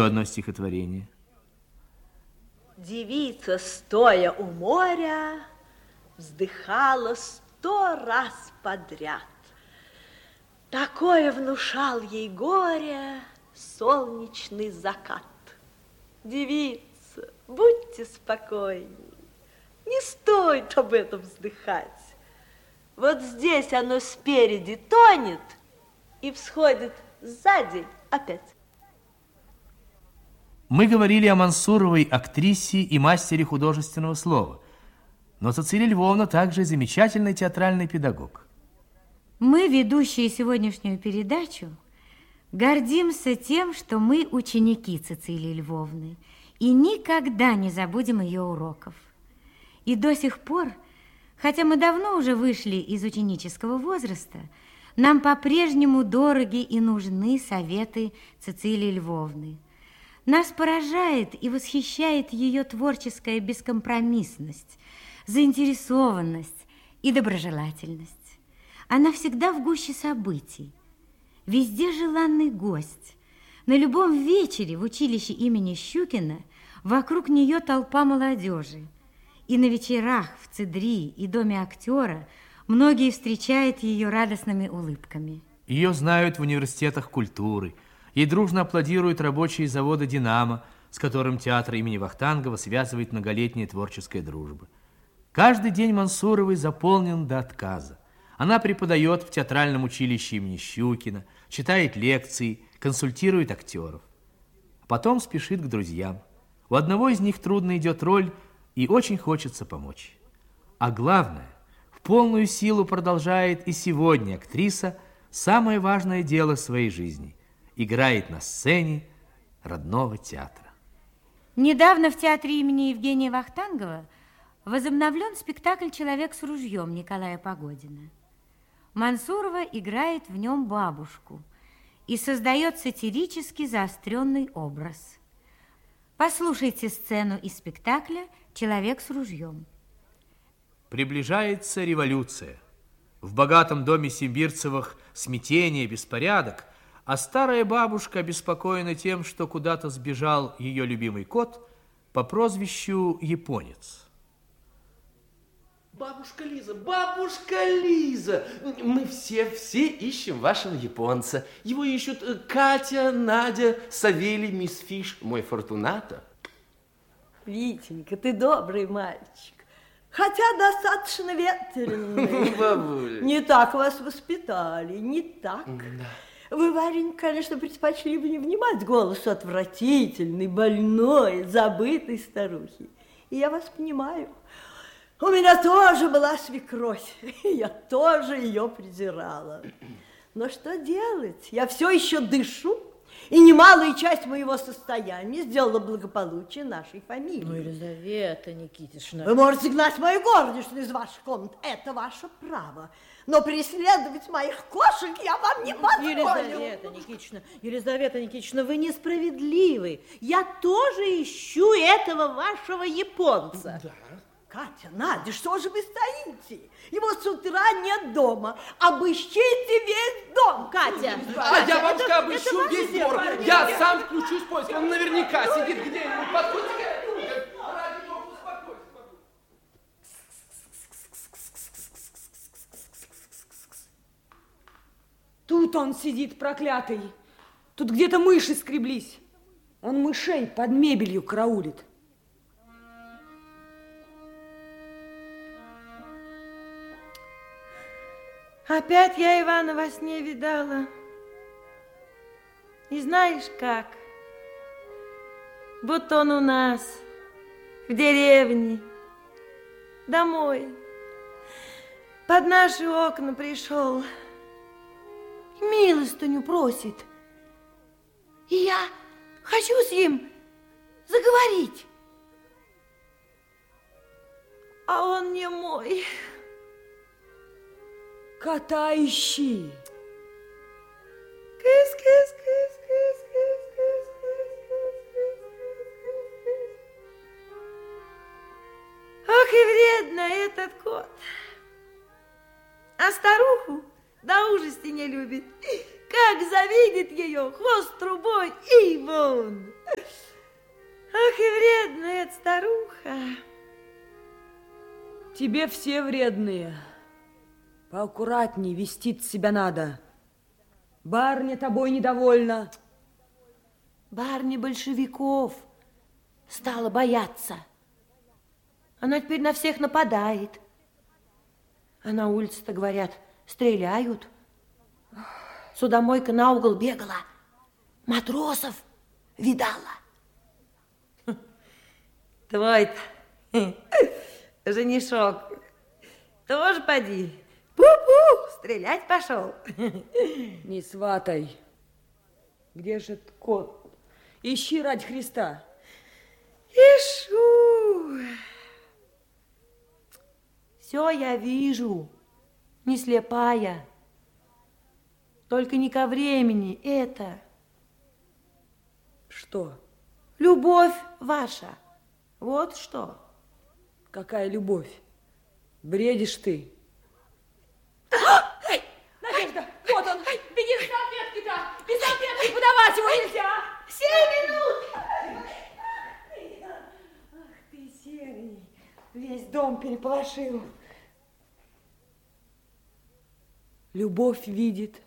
одно стихотворение. Девица, стоя у моря, вздыхала 100 раз подряд. Такое внушал ей горе солнечный закат. Девица, будьте спокойны, не стоит об этом вздыхать. Вот здесь оно спереди тонет и всходит сзади опять. Мы говорили о Мансуровой актрисе и мастере художественного слова, но Цицилия Львовна также замечательный театральный педагог. Мы, ведущие сегодняшнюю передачу, гордимся тем, что мы ученики Цицилии Львовны и никогда не забудем ее уроков. И до сих пор, хотя мы давно уже вышли из ученического возраста, нам по-прежнему дороги и нужны советы Цицилии Львовны. Нас поражает и восхищает ее творческая бескомпромиссность, заинтересованность и доброжелательность. Она всегда в гуще событий, везде желанный гость. На любом вечере в училище имени Щукина вокруг нее толпа молодежи. И на вечерах в Цедри и Доме актера многие встречают ее радостными улыбками. Ее знают в университетах культуры. Ей дружно аплодируют рабочие завода «Динамо», с которым театр имени Вахтангова связывает многолетняя творческая дружба. Каждый день Мансуровой заполнен до отказа. Она преподает в театральном училище имени Щукина, читает лекции, консультирует актеров. А потом спешит к друзьям. У одного из них трудно идет роль, и очень хочется помочь. А главное, в полную силу продолжает и сегодня актриса самое важное дело своей жизни – играет на сцене родного театра. Недавно в театре имени Евгения Вахтангова возобновлен спектакль «Человек с ружьем» Николая Погодина. Мансурова играет в нем бабушку и создает сатирически заостренный образ. Послушайте сцену из спектакля «Человек с ружьем». Приближается революция. В богатом доме Симбирцевых смятение, беспорядок, а старая бабушка обеспокоена тем, что куда-то сбежал ее любимый кот по прозвищу Японец. Бабушка Лиза, мы все ищем вашего японца. Его ищут Катя, Надя, Савелий, мисс Фиш, мой Фортунато. Витенька, ты добрый мальчик, хотя достаточно ветреный. Бабуля. Не так вас воспитали, не так. Да. Вы, Варенька, конечно, предпочли бы не внимать голосу отвратительной, больной, забытой старухи. И я вас понимаю. У меня тоже была свекровь, я тоже ее презирала. Но что делать? Я все еще дышу, и немалая часть моего состояния сделала благополучие нашей фамилии. Ну, Елизавета Никитична... Вы можете гнать мою горничную из ваших комнат, это ваше право. Но преследовать моих кошек я вам не позволю. Елизавета Никитична, вы несправедливы. Я тоже ищу этого вашего японца. Да. Катя, Надя, что же вы стоите? Его с утра нет дома. Обыщите весь дом. Катя, Я вам обыщу весь двор. Я сам включусь в поиск. Он наверняка сидит где-нибудь. Подходите. Ради бога, успокойтесь. Тут он сидит, проклятый. Тут где-то мыши скреблись. Он мышей под мебелью караулит. Опять я Ивана во сне видала. И знаешь как? Будто он у нас, в деревне, домой, под наши окна пришел. Милостыню просит. И я хочу с ним заговорить. А он не мой. Кота ищи. Ох и вредно этот кот. А старуху до ужасти не любит. как завидит ее, хвост трубой и вон. Ах, и вредная эта старуха. Тебе все вредные. Поаккуратней вести себя надо. Барыня тобой недовольна. Барыня большевиков стала бояться. Она теперь на всех нападает. А на улице-то, говорят, стреляют. Судомойка на угол бегала. Матросов видала. Твой-то женишок тоже поди. Пу-пу, стрелять пошел. Не сватай. Где же этот кот? Ищи ради Христа. Ищу. Все я вижу, не слепая. Только не ко времени это. Что? Любовь ваша. Вот что. Какая любовь? Бредишь ты. Надежда, вот он. Беги с салфеткой-то. Без салфетки подавать его нельзя. 7 минут. Ах ты, серый. Весь дом переполошил. Любовь видит.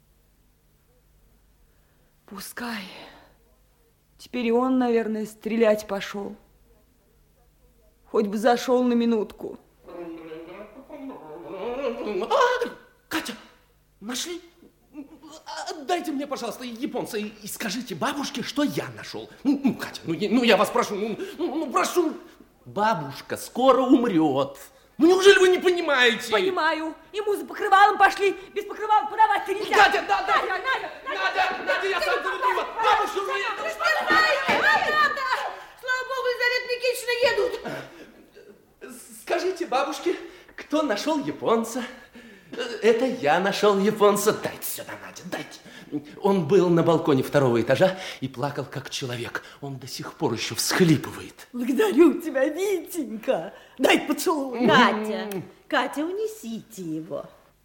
Пускай. Теперь и он, наверное, стрелять пошел. Хоть бы зашел на минутку. Катя, нашли? Отдайте мне, пожалуйста, японца и скажите бабушке, что я нашел. Катя, я вас прошу, прошу. Бабушка скоро умрет. Неужели вы не понимаете? Понимаю. Ему за покрывалом пошли. Без покрывала подавать-то нельзя. Катя, Надя, я сам доведу. Бабушка уже едет. Слава богу, Елизавета Никитична едут. Скажите бабушке, кто нашел японца? Это я нашел японца. Дайте сюда, Надя, дайте. Он был на балконе 2-го этажа и плакал как человек. Он до сих пор еще всхлипывает. Благодарю тебя, Витенька. Дай поцелуй. Катя, унесите его.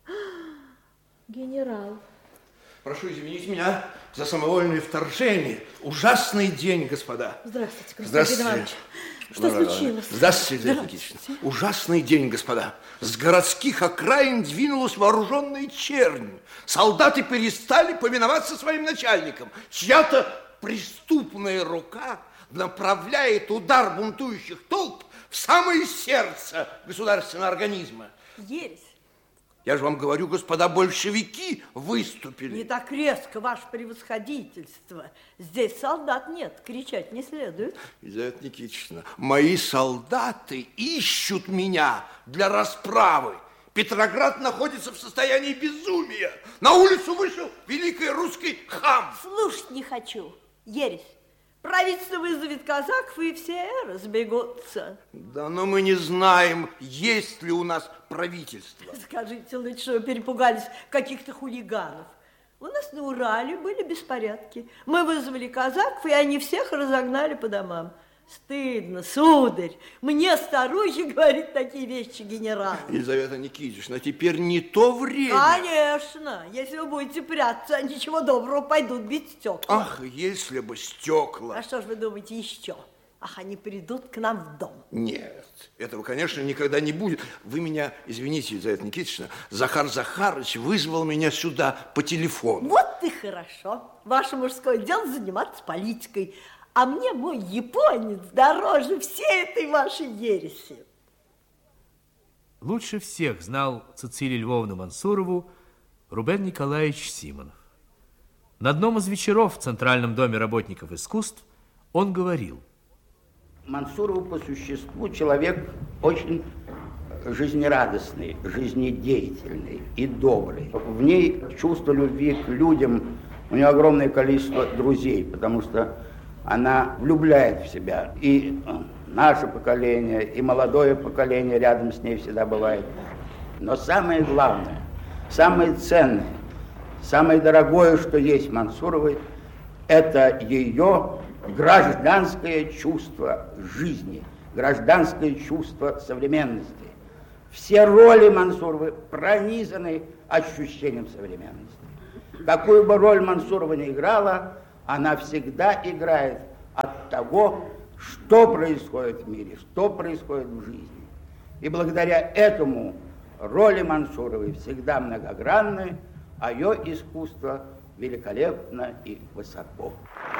Генерал. Прошу извинить меня за самовольное вторжение. Ужасный день, господа. Здравствуйте, Константин Иванович. Что случилось? Здравствуйте, Елизавета Никитична. Ужасный день, господа. С городских окраин двинулась вооруженная чернь. Солдаты перестали повиноваться своим начальникам. Чья-то преступная рука направляет удар бунтующих толп в самое сердце государственного организма. Ересь. Я же вам говорю, господа большевики выступили. Не так резко, ваше превосходительство. Здесь солдат нет, кричать не следует. Елизавета Никитична, мои солдаты ищут меня для расправы. Петроград находится в состоянии безумия. На улицу вышел великий русский хам. Слушать не хочу. Ересь. Правительство вызовет казаков, и все разбегутся. Да, но мы не знаем, есть ли у нас правительство. Скажите лучше, что вы перепугались каких-то хулиганов. У нас на Урале были беспорядки. Мы вызвали казаков, и они всех разогнали по домам. Стыдно, сударь. Мне, старухе, говорит такие вещи генерал. Елизавета Никитична, теперь не то время. Конечно. Если вы будете прятаться, ничего доброго, пойдут бить стекла. Ах, если бы стекла. А что ж вы думаете еще? Ах, они придут к нам в дом. Нет, этого, конечно, никогда не будет. Вы меня, извините, Елизавета Никитична, Захар Захарович вызвал меня сюда по телефону. Вот и хорошо. Ваше мужское дело заниматься политикой. А мне мой японец дороже всей этой вашей ереси. Лучше всех знал Цицилию Львовну Мансурову Рубен Николаевич Симонов. На одном из вечеров в Центральном доме работников искусств он говорил: Мансуров по существу человек очень жизнерадостный, жизнедеятельный и добрый. В ней чувство любви к людям, у нее огромное количество друзей, потому что она влюбляет в себя. И наше поколение, и молодое поколение рядом с ней всегда бывает. Но самое главное, самое ценное, самое дорогое, что есть в Мансуровой, это ее гражданское чувство жизни, гражданское чувство современности. Все роли Мансуровой пронизаны ощущением современности. Какую бы роль Мансурова не играла, она всегда играет от того, что происходит в мире, что происходит в жизни. И благодаря этому роли Мансуровой всегда многогранны, а ее искусство великолепно и высоко.